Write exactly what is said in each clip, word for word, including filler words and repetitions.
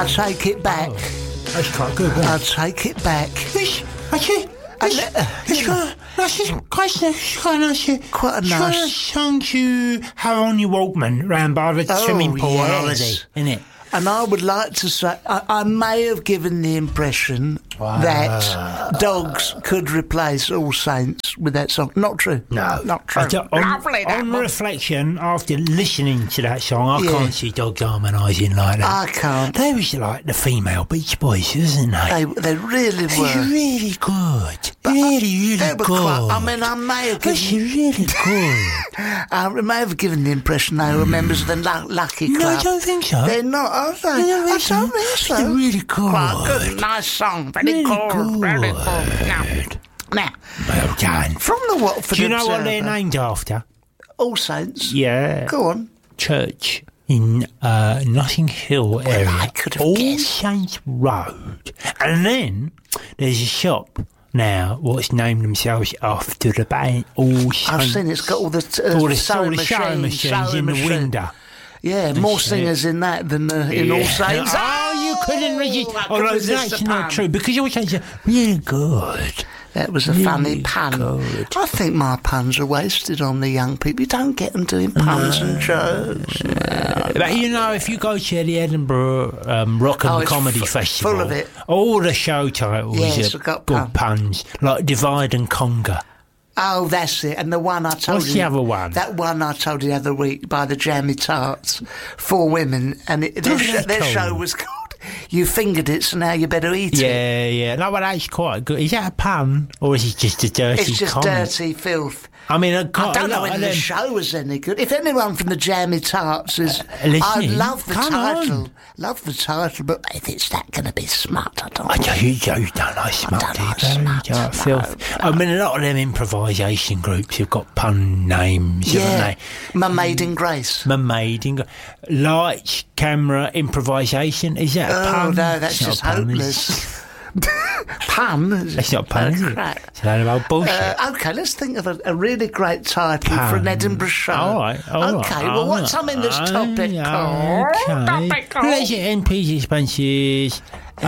I take it back. Oh, that's quite good, isn't it? I take it back. It's, actually, it's, uh, it's got, that's just quite, it's quite nice. uh, Quite a it's quite nice- a song to have on your Walkman round by the Oh, swimming pool on yes. holiday, isn't it? And I would like to say, I, I may have given the impression Wow. that Dogs could replace All Saints with that song. Not true. No, Not true. I don't- on, Lovely, that on one. reflection, after listening to that song, I Yeah. can't see Dogs harmonising like that. I can't. They was like the female Beach Boys, isn't they? They, they really They're were. really good. really, really They were good. quite, I mean, I may have That's given, really good. I may have given the impression they were members of the Lu- Lucky Club. No, I don't think so. They're not, are they? I don't I think don't so. think so. They're really good. Quite good, nice song. Very Really good, good. very good. Now, now, Well done. from the Watford Do you know Observer, what they're named after? All Saints. Yeah. Go on. Church in uh, Notting Hill area. I could have All guessed. Saints Road. And then there's a shop now what's named themselves after the band All Saints. I've seen it's got all the t- uh, all the, sewing all the sewing machines, machines sewing in the machine. window. Yeah, more That's it. singers in that than uh, in All Saints. Oh, you couldn't resist. I couldn't Although resist that's the not pun. true because All Saints are really good. That was a Really funny pun. good. I think my puns are wasted on the young people. You don't get them doing puns and jokes. But you know, if you go to the Edinburgh um, Rock and Oh, it's Comedy fu- Festival, full of it. all the show titles Yes, are I've got good puns, like Divide and Conquer. Oh, that's it. And the one I told What's you. the other one? That one I told you the other week by the Jammy Tarts. Four women. And it, their, What's sh- that their called? show was called You Fingered It, So Now You Better Eat It. Yeah, yeah. No, but that's quite good. Is that a pun, or is it just a dirty It's just comment? dirty filth. I mean, I, I can't, don't a know lot whether of the them- show was any good. If anyone from the Jammy Tarts is, listening, I love the come title, on. love the title. But if it's that going to be smut, I don't. I know. don't, you don't like smut, don't do you? like Barry? smut, Do you like no, filth? I mean, a lot of them improvisation groups have got pun names, Yeah, haven't they? My Maiden Grace. Mermaid, and lights, camera, improvisation. Is that a Oh pun? no, that's It's not just a pun, is it? hopeless. Pun. It's not a pun, is it? Crack. It's a load of old bullshit. Uh, okay, let's think of a, a really great title for an Pun. Edinburgh show. All right, all right. Okay, well, what's something that's topical? Okay. Topical. Leisure and P expenses.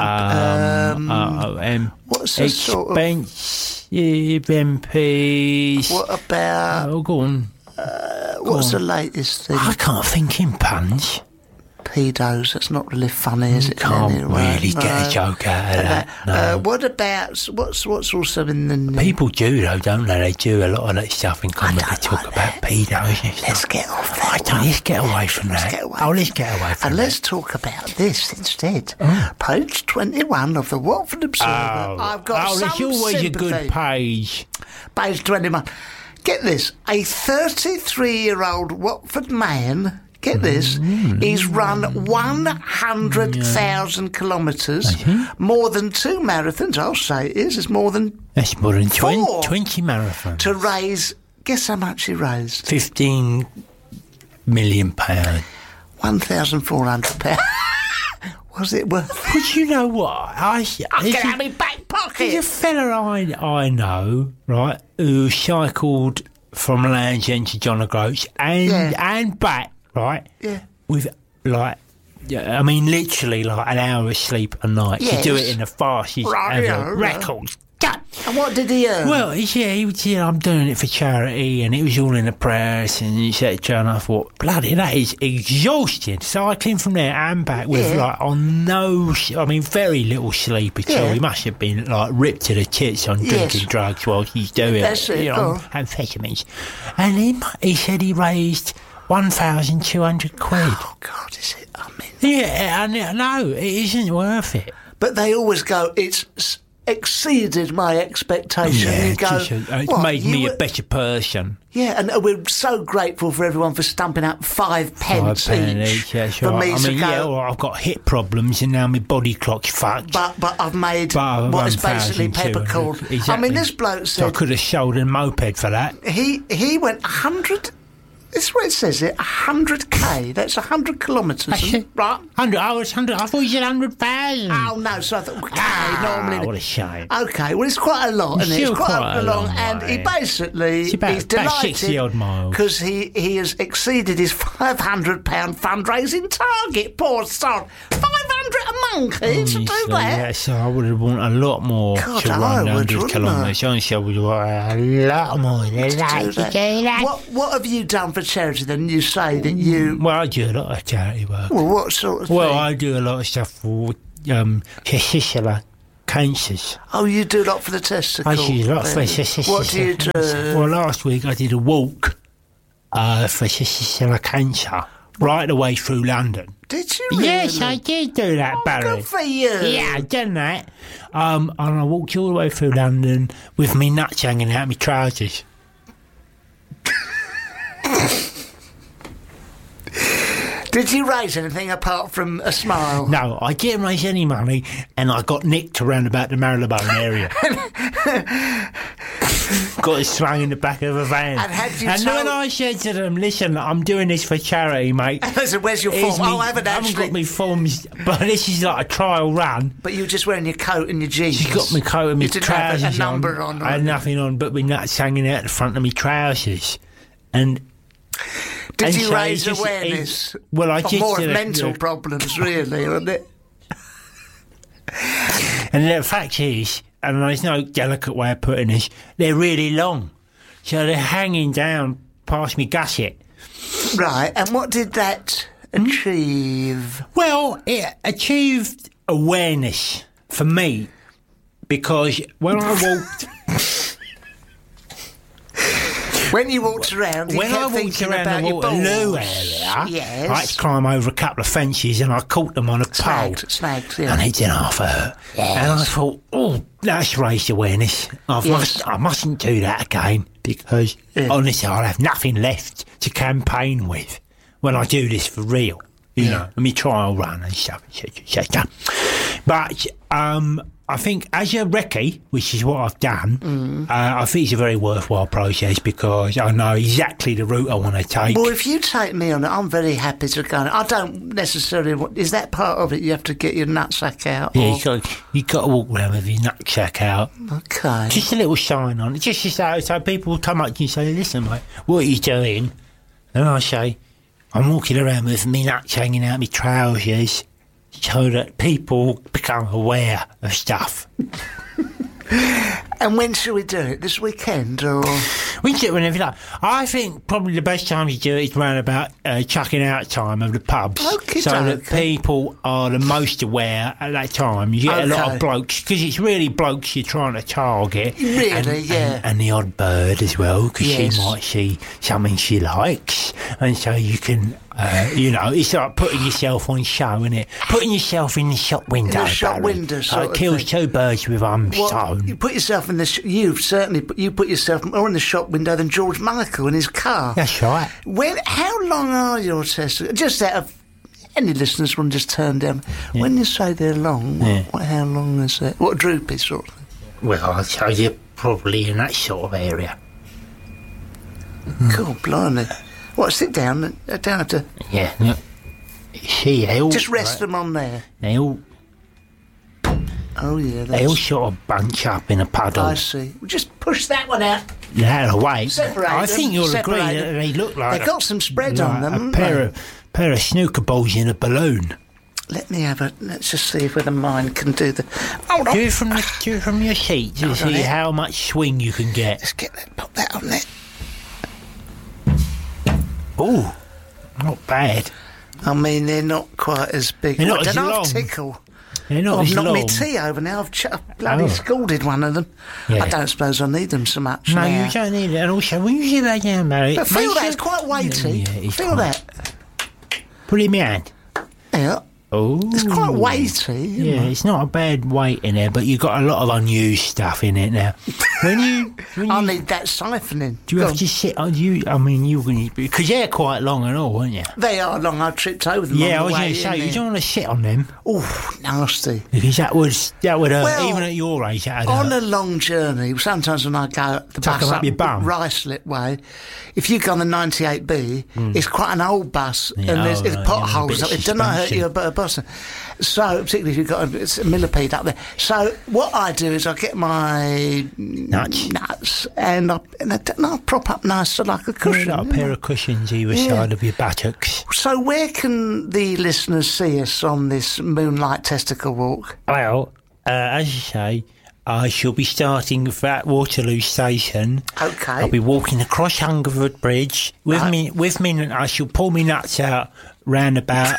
Um, uh, um, what's the sort of- expensive M Ps? What about Oh, go on. what's the latest thing? I can't think in puns. Pedos. That's not really funny, is it? Can't anyway? really get a No. joke out of that. No. Uh, what about what's what's also in the news? People do though, don't they? They do a lot of that stuff in comedy. don't Talk like about pedos and stuff. Let's get off I that. don't, let's get away from Let's that. get away oh, from let's get away from And that. let's talk about this instead. Oh. Page twenty-one of the Watford Observer. Oh, I've got oh, some there's always sympathy. a good page. Page twenty-one. Get this. A thirty-three-year-old Watford man, get this, Mm. he's run one hundred thousand kilometres, more than two marathons, I'll say it is, it's more than, That's more than twenty, Four. twenty marathons. to raise, guess how much he raised? Fifteen million pounds. one thousand four hundred pounds. Was it worth it? But you know what? I, I there's get a- out of my back There's a pocket. fella I, I know, right, who cycled from Land's End to John O'Groats and, Yeah. and back, right, Yeah. with, like, yeah, I mean, literally, like, an hour of sleep a night to do Yes. it in the fastest Right, yeah, ever yeah. records. Done. And what did he earn? Well, he said, he was, yeah, I'm doing it for charity, and it was all in the press, and et cetera. And I thought, bloody, that is exhausting. Cycling from there and back with, Yeah. like, on no, s- I mean, very little sleep at all. Yeah. He must have been, like, ripped to the tits on drinking Yes. drugs while he's doing That's it. it, You go know, on. amphetamines. And he, mu- he said he raised one thousand two hundred quid. Oh, God, is it? I mean... Yeah, and no, it isn't worth it. But they always go, it's s- exceeded my expectation. Yeah, you go, just, uh, it's "What, made you me were-" a better person. Yeah, and uh, we're so grateful for everyone for stumping up five pence Five pound each, each, that's for right. me I to mean, go. yeah, well, I've got hip problems and now my body clock's fucked. But but I've made But I've what is run basically one thousand two pepper hundred. called. Exactly. I mean, this bloke So I said could have sold a moped for that. he he went a hundred. This is what it says here: a hundred k. That's a hundred kilometres, That's isn't it. it? Right? Hundred. I was hundred. I thought you said hundred thousand. Oh no! So I thought, okay, Ah, normally. what a shame. Okay, well, it's quite a lot, It's isn't it? still It's quite, quite a a long, long and he way. basically It's about- he's about delighted sixty odd miles. because he he has exceeded his five hundred pound fundraising target. Poor sod, five hundred hundred monkeys to do Honestly, that? yeah, so I would have wanted a lot more God, to I run would, one hundred wouldn't kilometres. Honestly, I would want a lot more than that Do to that. do that. What What have you done for charity then? You say that you. Well, I do a lot of charity work. Well, what sort of Well, thing? I do a lot of stuff for um, testicular cancers. Oh, you do a lot for the I testicles. do a lot for then. testicular What do you do? cancer. Well, last week I did a walk uh, for testicular cancer right the way through London. Did you really? Yes, I did do that, Barry. Good for you. Yeah, I've done that. Um, and I walked all the way through London with me nuts hanging out of my trousers. Did you raise anything apart from a smile? No, I didn't raise any money, and I got nicked around about the Marylebone area. Got it slung in the back of a van. And had you and told- when I said to them, listen, I'm doing this for charity, mate. I said, where's your Here's form? me- Oh, I haven't I haven't actually. got my forms, but this is like a trial run. But you were just wearing your coat and your jeans. She got my coat and my You didn't have trousers a number on. I had nothing on but my nuts hanging out the front of my trousers. And Did and you so raise it just- awareness? it- well, I of did more do of that, mental yeah. problems, really, wasn't it? And the fact is, and there's no delicate way of putting this, they're really long. So they're hanging down past me gusset. Right. And what did that achieve? Well, it achieved awareness for me because when I walked... When you walked around, you When kept I walked thinking around about the your Waterloo balls. area, Yes. I had to climb over a couple of fences and I caught them on a pole. Snagged, snagged, yeah. And it did half hurt. And I thought, oh, that's raised awareness. I Yes. must, I mustn't do that again because Yeah. honestly, I'll have nothing left to campaign with when I do this for real. You know, and me trial run and stuff, et cetera, et cetera. But um, I think as a recce, which is what I've done, Mm. uh, I think it's a very worthwhile process because I know exactly the route I want to take. Well, if you take me on it, I'm very happy to go. I don't necessarily want... Is that part of it? You have to get your nutsack out? yeah, or- you got you got to walk around with your nutsack out. Okay. Just a little sign on it, just to say, so people come up to you and say, listen, mate, what are you doing? And I say, I'm walking around with me nuts hanging out my trousers so that people become aware of stuff. And when should we do it? This weekend, or...? We can do it whenever you like. I think probably the best time to do it is round about uh, chucking out time of the pubs. Okie so that dokie. people are the most aware at that time. You get a lot Okay. of blokes, because it's really blokes you're trying to target. Really, and, yeah. And, and the odd bird as well, because Yes. she might see something she likes. And so you can, uh, you know, it's like putting yourself on show, isn't it? Putting yourself in the shop window. shop Barry. window So sort it of kills thing. two birds with one Well, stone. you put yourself in the... Sh- you've certainly... Put, you put yourself more in the shop window than George Michael in his car. That's right. When? How long are your testicles? Just out of... Any listeners want to just turn down... When you say they're long, what, Yeah. what, how long is it? What droopy sort of thing? Well, I'll tell you, probably in that sort of area. God, blimey. What, sit down? uh, Down at the... Yeah, look. See, they all... Just rest them on there. They all, Oh, yeah, they all that's... sort of bunch up in a puddle. I see. Well, just push that one out. Out of the way. Separate I them, think you'll separate agree them. that they look like... They've got some spread like on them, a haven't pair they? of, pair of snooker balls in a balloon. Let me have a... Let's just see whether mine can do the... Hold on. Do it from, the, do it from your seat to Hold on see here. how much swing you can get. Let's get that... Put that on there. Oh, not bad. I mean, they're not quite as big. They're not I as don't know, long. I've tickle. They're not Oh, I've as knocked long. my tea over now. I've, ch- I've bloody Oh. scalded one of them. Yeah. I don't suppose I need them so much No, now. you don't need it. And also, when you sit back down, Barry... But feel make that, sure- it's quite weighty. Yeah, it's feel quite- that. Put it in my hand. Yeah. Oh, It's quite weighty. isn't Yeah, it? it's not a bad weight in there, but you've got a lot of unused stuff in it now. When you, when I you need that siphoning. do you Go have on. to sit on you? I mean, you can because they're quite long and all, aren't you? They are long. I tripped over them. Yeah, I on was the going way to say in you there. don't want to sit on them Oh, nasty. because that would that would hurt Well, even at your age. That On hurt. a long journey, sometimes when I go the Tuck bus 'em up your bum. Ricelet way, if you go on the ninety-eight B, it's quite an old bus Yeah, and there's, oh, there's right, yeah, potholes. a bit of It doesn't hurt suspension. you a bit of Boston. So, particularly if you've got a, it's a millipede up there. So, what I do is I get my Nuts. nuts and I, and I, and I prop up nice so like a cushion. Like a pair of cushions either Yeah. side of your buttocks. So, where can the listeners see us on this Moonlight Testicle Walk? Well, uh, as you say, I shall be starting at Waterloo Station. Okay. I'll be walking across Hungerford Bridge with Right. me. With me, I shall pull me nuts out round about.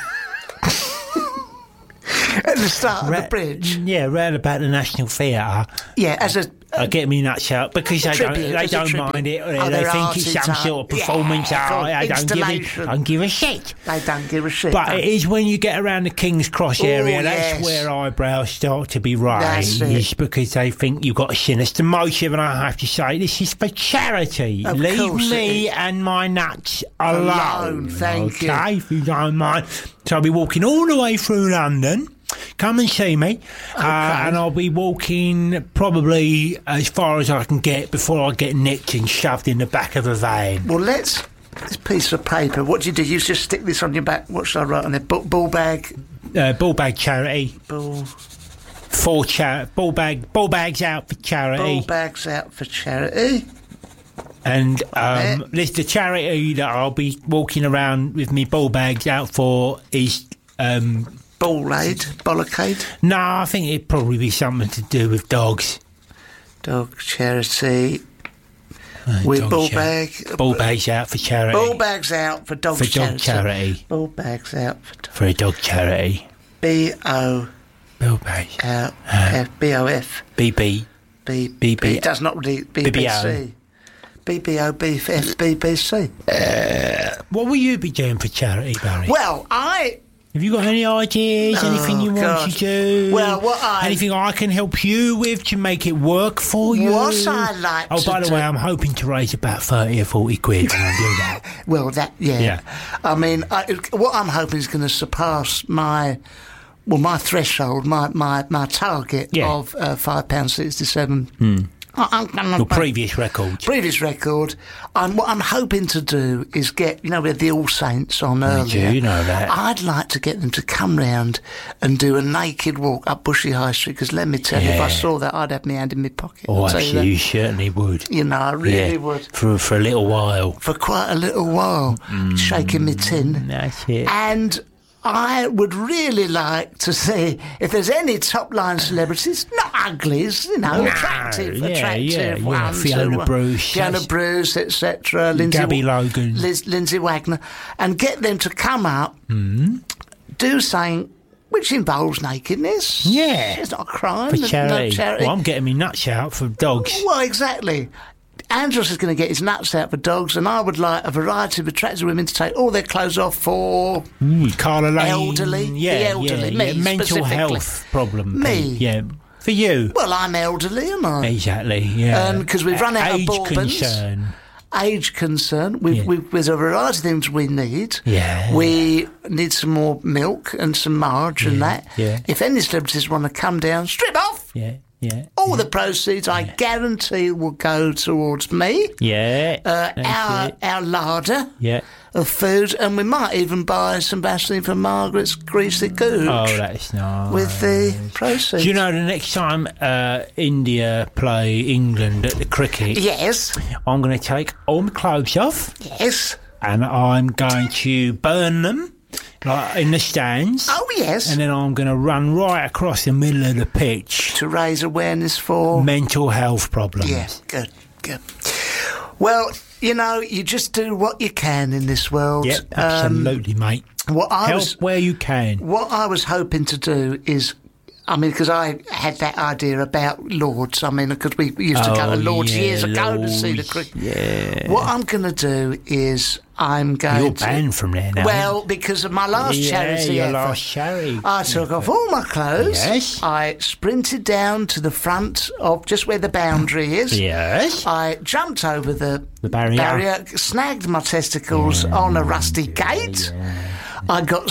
At the start of ra- the bridge. Yeah, round about the National Theatre. Yeah, as a. I get me nuts out because they Tribute, don't, they as a don't tribute. mind it. Oh, they they're think it's arty some type. sort of Yeah, performance cool. art. They don't give, a, Installation. don't give a shit. They don't give a shit. But no. it is when you get around the King's Cross Oh, area, that's yes. where eyebrows start to be That's raised it. because they think you've got a sinister motive. And I have to say, this is for charity. Of Leave course it me is. and my nuts alone. Alone, thank you. Okay, if you don't mind. So I'll be walking all the way through London. Come and see me, uh, and I'll be walking probably as far as I can get before I get nicked and shoved in the back of a van. Well, let's. This piece of paper. What do you do? You just stick this on your back. What should I write on there? Ball, ball bag. Uh, ball bag charity. Ball. For char- ball bag, ball bags out for charity, Ball bags out for charity. and um, Yeah. this the charity that I'll be walking around with me ball bags out for is. Um, Ball aid. Bollockade. no, I think it'd probably be something to do with dogs. Dog charity. Uh, With dog ball char- bag. ball bags out for charity. Ball bags out for dog for charity. dog charity. Ball bags out for dog. For a dog charity. B O Ball bags. F F B O F B B. B B B. It does not read B B C. B B O B F B B C. What will you be doing for charity, Barry? Well, I. Have you got any ideas? Oh, anything you want God. to do? Well, what I- anything I can help you with to make it work for you? What I like Oh, to by the do- way, I'm hoping to raise about thirty or forty quid when I do that. Well, that yeah. Yeah. I mean, I, what I'm hoping is going to surpass my, well, my threshold, my my, my target Yeah. of uh, five pounds sixty-seven. I, I'm, I'm, Your previous records. previous record. And what I'm hoping to do is get, you know, we had the All Saints on earlier. do know that. I'd like to get them to come round and do a naked walk up Bushy High Street. Because let me tell you, if I Yeah. saw that, I'd have my hand in my pocket. Oh, I'll tell you actually, you that. certainly would. You know, I really yeah, would. For, for a little while. For quite a little while, shaking my tin. That's it. And I would really like to see if there's any top line celebrities, not uglies, you know, No, attractive, yeah, attractive yeah, yeah. ones. Fiona who are- Bruce, Fiona that's- Bruce, et cetera. Lindsay Gabby Logan. Liz, Lindsay Wagner, and get them to come up, do something which involves nakedness. Yeah. It's not a crime. For there's charity. No charity. Well, I'm getting me nuts out for dogs. Well, exactly. Andros is going to get his nuts out for dogs, and I would like a variety of attractive women to take all their clothes off for Mm, Carla Lane. elderly, the Yeah, elderly, yeah, me yeah. Mental specifically. health problem. Me. Yeah. For you. Well, I'm elderly, am I? Exactly, yeah. Um, 'cause we've run out of Age bourbons. concern. Age concern. We've, Yeah. we've, there's a variety of things we need. Yeah. We need some more milk and some marge and that. yeah. If any celebrities want to come down, strip off. Yeah, yeah. All the proceeds, I guarantee, will go towards me, Yeah. uh, that's our it. our larder Yeah. of food, and we might even buy some Vaseline for Margaret's greasy gooch Oh, that's nice. with the proceeds. Do you know the next time uh, India play England at the cricket, Yes, I'm going to take all my clothes off yes. and I'm going to burn them like in the stands. Oh, yes. And then I'm going to run right across the middle of the pitch. To raise awareness for... Mental health problems. Yeah, good, good. Well, you know, you just do what you can in this world. Yep, Um, absolutely, mate. what I Help was, where you can. what I was hoping to do is, I mean, because I had that idea about Lords. I mean, because we used to go to Oh, Lords yeah, years ago to see the Lords, cricket. yeah. What I'm going to do is I'm going You're to... banned from there now. Well, because of my last yeah, charity your effort, last charity. I took off all my clothes. Yes. I sprinted down to the front of just where the boundary is. Yes. I jumped over the, The barrier. snagged my testicles on a rusty gate. I got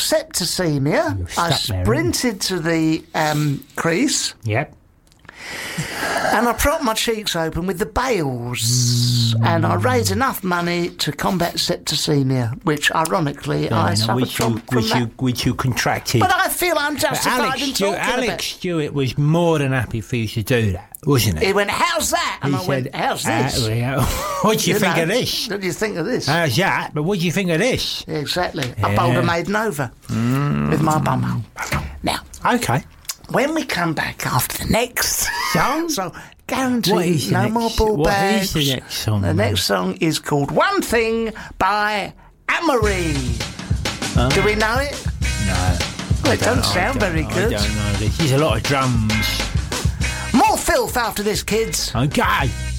septicemia. You're I stuck there, sprinted to the um, crease. Yep. And I propped my cheeks open with the bales, mm. and I raised enough money to combat septicemia, which, ironically, yeah, I suffered which from, you, from which that. You, which you contracted. But I feel I'm justified Alex in Stewart, talking Alex about it. Stewart was more than happy for you to do that, wasn't he? He went, how's that? And he I said, went, how's uh, this? well, what do you, you think know, of this? What do you think of this? How's that? But what do you think of this? Yeah, exactly. Yeah. I bowled a maiden over mm. with my bumhole. Now, okay. When we come back after the next song, so guaranteed no next, more ball what bags. What is the next song? The man? next song is called One Thing by Amory. Oh. Do we know it? No. Well, it doesn't sound don't, very good. I don't know this. There's a lot of drums. More filth after this, kids. Okay.